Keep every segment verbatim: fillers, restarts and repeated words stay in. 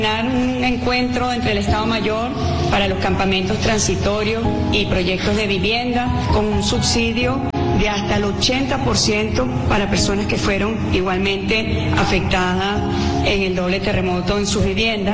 Un encuentro entre el Estado Mayor para los campamentos transitorios y proyectos de vivienda con un subsidio de hasta el ochenta por ciento para personas que fueron igualmente afectadas en el doble terremoto en sus viviendas.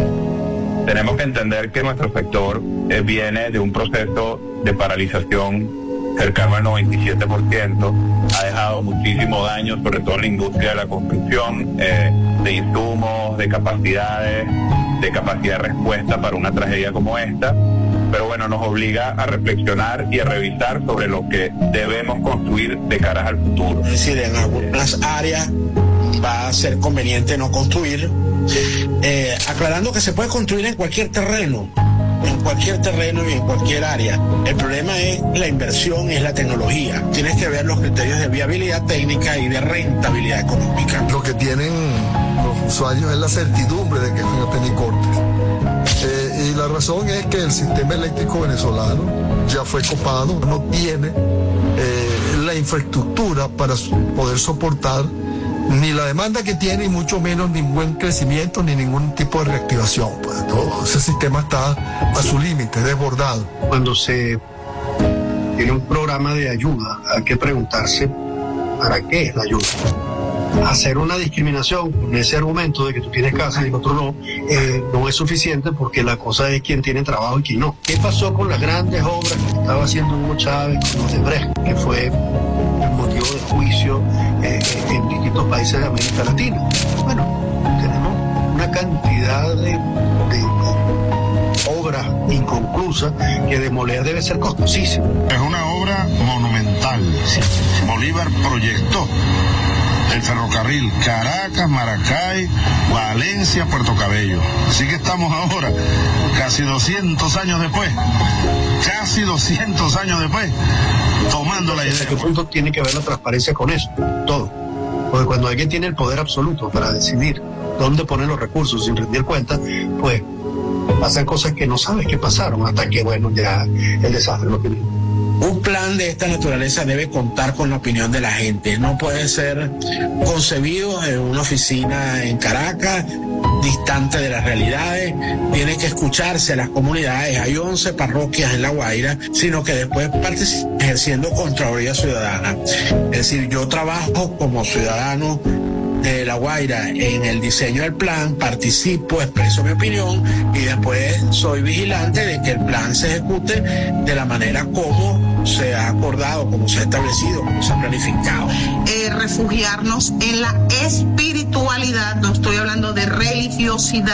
Tenemos que entender que nuestro sector eh, viene de un proceso de paralización cercano al noventa y siete por ciento, ha dejado muchísimo daño, sobre todo en la industria de la construcción, eh, de insumos, de capacidades, de capacidad de respuesta para una tragedia como esta, pero bueno, nos obliga a reflexionar y a revisar sobre lo que debemos construir de cara al futuro. Es decir, en algunas áreas va a ser conveniente no construir, eh, aclarando que se puede construir en cualquier terreno, en cualquier terreno y en cualquier área. El problema es la inversión, es la tecnología. Tienes que ver los criterios de viabilidad técnica y de rentabilidad económica. Lo que tienen los usuarios es la certidumbre de que van a tener cortes. Eh, y la razón es que el sistema eléctrico venezolano ya fue copado, no tiene eh, la infraestructura para poder soportar ni la demanda que tiene y mucho menos ningún crecimiento ni ningún tipo de reactivación. Pues todo ese sistema está a su límite, desbordado. Cuando se tiene un programa de ayuda, hay que preguntarse ¿para qué es la ayuda? Hacer una discriminación con ese argumento de que tú tienes casa y el otro no, eh, no es suficiente, porque la cosa es quién tiene trabajo y quién no. ¿Qué pasó con las grandes obras que estaba haciendo Hugo Chávez con los de Brecht, que fue el motivo de juicio eh, en distintos países de América Latina? Bueno, tenemos una cantidad de, de obras inconclusas que demoler debe ser costosísimo. Es una obra monumental. Bolívar proyectó el ferrocarril Caracas, Maracay, Valencia, Puerto Cabello. Así que estamos ahora, casi doscientos años después, casi doscientos años después, tomando la idea. ¿Hasta qué punto tiene que ver la transparencia con eso? Todo. Porque cuando alguien tiene el poder absoluto para decidir dónde poner los recursos sin rendir cuenta, pues pasan cosas que no sabes que pasaron hasta que, bueno, ya el desastre lo que viene. Un plan de esta naturaleza debe contar con la opinión de la gente. No puede ser concebido en una oficina en Caracas, distante de las realidades. Tiene que escucharse a las comunidades. Hay once parroquias en La Guaira, sino que después participa ejerciendo Contraloría Ciudadana. Es decir, yo trabajo como ciudadano de La Guaira en el diseño del plan, participo, expreso mi opinión y después soy vigilante de que el plan se ejecute de la manera como se ha acordado, como se ha establecido, como se ha planificado. Eh, refugiarnos en la espiritualidad, no estoy hablando de religiosidad.